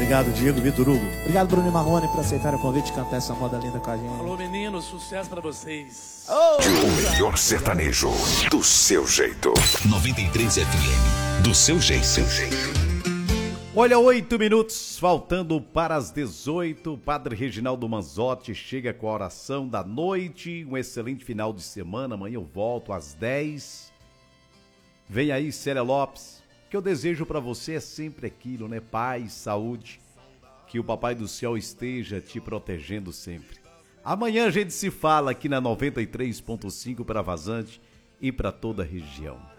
Obrigado, Diego Vitor Hugo. Obrigado, Bruno e Marrone, por aceitar o convite de cantar essa moda linda com a gente. Alô, meninos, sucesso pra vocês. O melhor sertanejo, do seu jeito. 93 FM, do seu jeito. Olha, 8 minutos, faltando para as 18. Padre Reginaldo Manzotti chega com a oração da noite. Um excelente final de semana. Amanhã eu volto às 10. Vem aí, Célia Lopes. O que eu desejo para você é sempre aquilo, né? Paz, saúde. Que o Papai do Céu esteja te protegendo sempre. Amanhã a gente se fala aqui na 93.5 para Vazante e para toda a região.